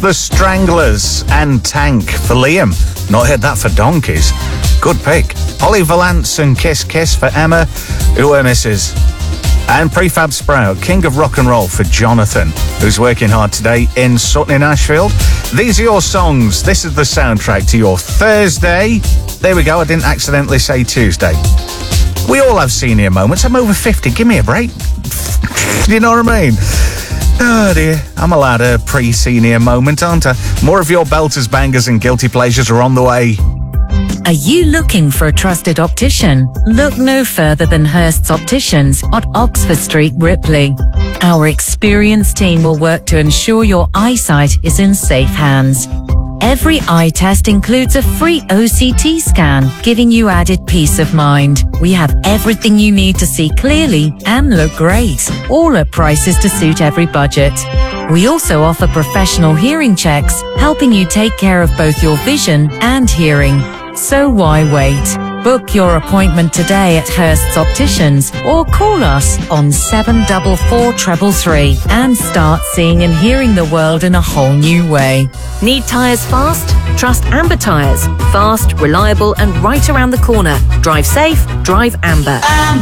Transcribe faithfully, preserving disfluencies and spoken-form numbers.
The Stranglers and Tank for Liam. Not heard that for donkeys. Good pick. Holly Valance and Kiss Kiss for Emma, who her misses. And Prefab Sprout, King of Rock and Roll for Jonathan, who's working hard today in Sutton in Ashfield. These are your songs. This is the soundtrack to your Thursday. There we go, I didn't accidentally say Tuesday. We all have senior moments. I'm over fifty, give me a break. You know what I mean? Oh dear, I'm allowed a pre-senior moment, aren't I? More of your belters, bangers and guilty pleasures are on the way. Are you looking for a trusted optician? Look no further than Hurst's Opticians at Oxford Street, Ripley. Our experienced team will work to ensure your eyesight is in safe hands. Every eye test includes a free O C T scan, giving you added peace of mind. We have everything you need to see clearly and look great, all at prices to suit every budget. We also offer professional hearing checks, helping you take care of both your vision and hearing. So why wait? Book your appointment today at Hurst's Opticians or call us on seven four four three three and start seeing and hearing the world in a whole new way. Need tyres fast? Trust Amber Tyres. Fast, reliable and right around the corner. Drive safe, drive Amber. Amber.